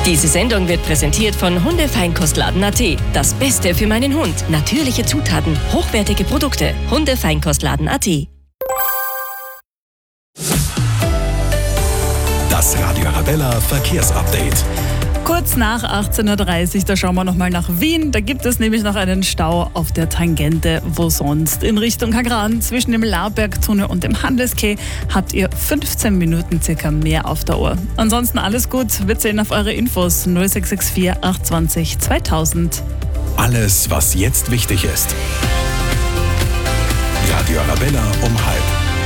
Diese Sendung wird präsentiert von Hundefeinkostladen.at. Das Beste für meinen Hund. Natürliche Zutaten, hochwertige Produkte. Hundefeinkostladen.at. Das Radio Arabella Verkehrsupdate. Kurz nach 18.30 Uhr, da schauen wir nochmal nach Wien. Da gibt es nämlich noch einen Stau auf der Tangente. Wo sonst? In Richtung Kagran zwischen dem Laarbergtunnel und dem Handelskeh habt ihr 15 Minuten circa mehr auf der Uhr. Ansonsten alles gut. Wir zählen auf eure Infos 0664 820 2000. Alles, was jetzt wichtig ist. Radio Arabella um 12:30.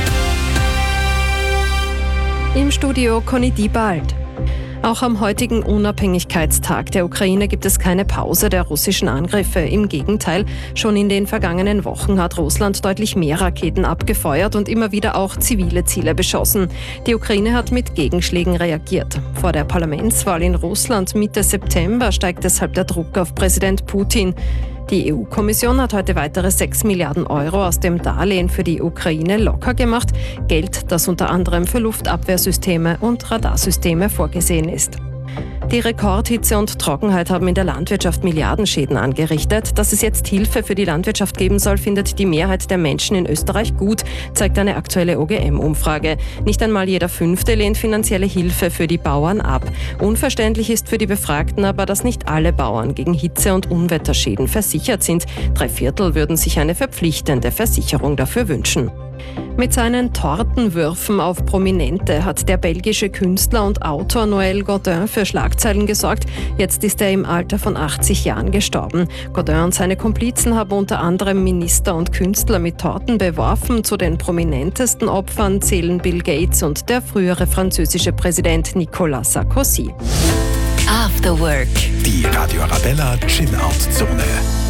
Im Studio Conny Diebald. Auch am heutigen Unabhängigkeitstag der Ukraine gibt es keine Pause der russischen Angriffe. Im Gegenteil, schon in den vergangenen Wochen hat Russland deutlich mehr Raketen abgefeuert und immer wieder auch zivile Ziele beschossen. Die Ukraine hat mit Gegenschlägen reagiert. Vor der Parlamentswahl in Russland Mitte September steigt deshalb der Druck auf Präsident Putin. Die EU-Kommission hat heute weitere 6 Milliarden Euro aus dem Darlehen für die Ukraine locker gemacht. Geld, das unter anderem für Luftabwehrsysteme und Radarsysteme vorgesehen ist. Die Rekordhitze und Trockenheit haben in der Landwirtschaft Milliardenschäden angerichtet. Dass es jetzt Hilfe für die Landwirtschaft geben soll, findet die Mehrheit der Menschen in Österreich gut, zeigt eine aktuelle OGM-Umfrage. Nicht einmal jeder Fünfte lehnt finanzielle Hilfe für die Bauern ab. Unverständlich ist für die Befragten aber, dass nicht alle Bauern gegen Hitze- und Unwetterschäden versichert sind. 3/4 würden sich eine verpflichtende Versicherung dafür wünschen. Mit seinen Tortenwürfen auf Prominente hat der belgische Künstler und Autor Noël Godin für Schlagzeilen gesorgt. Jetzt ist er im Alter von 80 Jahren gestorben. Godin und seine Komplizen haben unter anderem Minister und Künstler mit Torten beworfen. Zu den prominentesten Opfern zählen Bill Gates und der frühere französische Präsident Nicolas Sarkozy. After Work. Die Radio Arabella Chill-Out-Zone.